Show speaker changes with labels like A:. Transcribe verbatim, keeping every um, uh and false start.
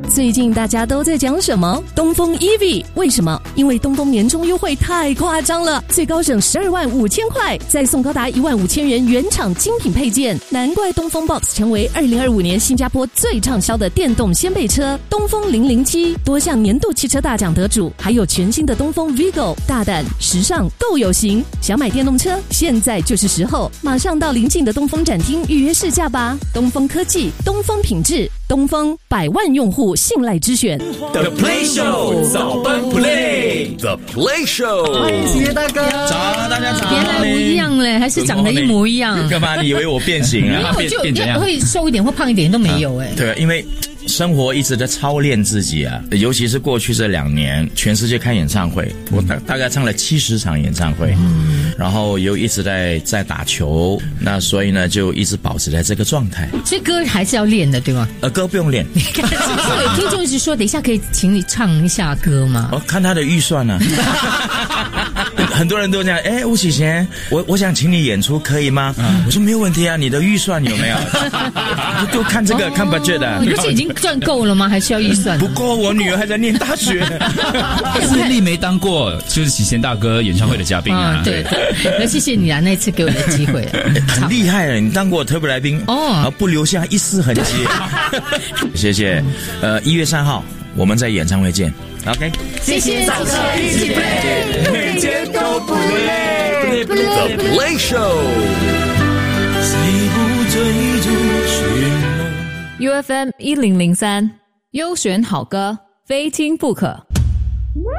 A: 最近大家都在讲什么？东风 E V， 为什么？因为东风年终优惠太夸张了，最高省十二万五千块，再送高达一万五千元原厂精品配件，难怪东风 Box 成为二零二五年新加坡最畅销的电动掀背车。东风零零七多项年度汽车大奖得主，还有全新的东风 Vigo， 大胆、时尚、够有型。想买电动车，现在就是时候，马上到邻近的东风展厅预约试驾吧。东风科技，东风品质，东风百万用户信赖之选。
B: The Play Show 早班 Play The Play Show，
C: 欢迎喜爷大哥，
B: 早，大家早。
D: 原来不一样嘞，还是长得一模一样。
B: 干嘛？你以为我变形啊？
D: 没有，就也会瘦一点或胖一点都没有哎、啊。
B: 对，因为生活一直在操练自己啊，尤其是过去这两年，全世界开演唱会，我大大概唱了七十场演唱会，嗯，然后又一直在在打球，那所以呢，就一直保持在这个状态。
D: 所以歌还是要练的，对吗？
B: 呃，歌不用练。
D: 你看，是不是有听众是说，等一下可以请你唱一下歌吗？
B: 哦，看他的预算呢、啊。很多人都这样，哎，吴启贤，我我想请你演出，可以吗？嗯、我说没有问题啊，你的预算有没有？就看这个，哦、看 budget 的。
D: 你不是已经赚够了吗？还需要预算？
B: 不够，我女儿还在念大学。
E: 是丽梅当过就是启贤大哥演唱会的嘉宾啊。
D: 嗯、对对，那谢谢你啊，那次给我的机会，
B: 很厉害了，你当过特别来宾哦，然后不留下一丝痕迹。谢谢。呃，一月三号我们在演唱会见。OK，
D: 谢谢，早上一起 play，
B: 每天都不累。The Play Show，
F: U F M 一零零三，优选好歌，非听不可。